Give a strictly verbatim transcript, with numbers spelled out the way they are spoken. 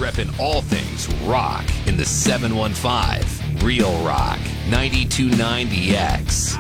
repping all things rock in the seven one five. Real Rock, ninety-two point nine The X.